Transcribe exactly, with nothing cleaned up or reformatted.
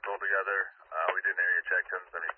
together. Uh, we did an area check, seven seventy